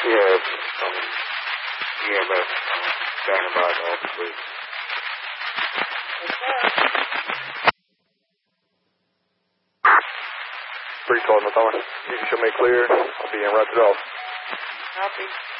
Yes, EMS, standing by the office, please. Pretty call, North Tower. You can show me clear. I'll be in right to the office. Copy.